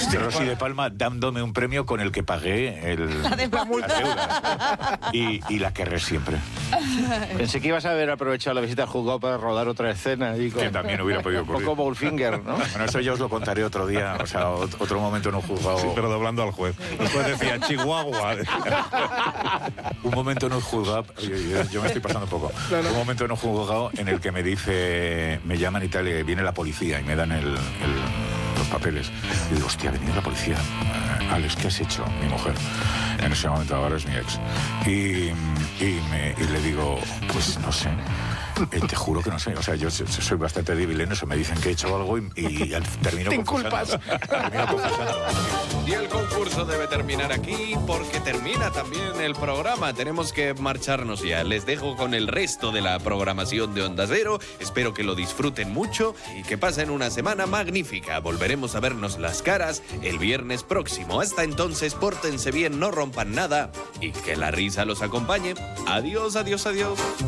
Rosy de Palma dándome un premio con el que pagué las deudas. Y la querré siempre. Pensé que ibas a haber aprovechado la visita al juzgado para rodar otra escena. Y Que también hubiera podido ocurrir. Un poco Goldfinger, ¿no? Bueno, eso ya os lo contaré otro día, o sea, otro momento en un juzgado. Sí, pero doblando al juez. El juez decía, Chihuahua. Un momento en un juzgado, yo me estoy pasando un poco. Un momento en un juzgado en el que me dice, me llaman y tal, y viene la policía y me dan los papeles. Y digo, hostia, ha venido la policía. Alex, ¿qué has hecho? Mi mujer. En ese momento ahora es mi ex. Y le digo, pues no sé. Te juro que no sé. O sea, yo soy bastante débil en eso. Me dicen que he hecho algo y termino confesando. Termino confesando. Y el concurso debe terminar aquí porque termina también el programa. Tenemos que marcharnos ya. Les dejo con el resto de la programación de Onda Cero. Espero que lo disfruten mucho y que pasen una semana magnífica. Volveremos a vernos las caras el viernes próximo. Hasta entonces, pórtense bien, no rompan nada y que la risa los acompañe. Adiós, adiós, adiós.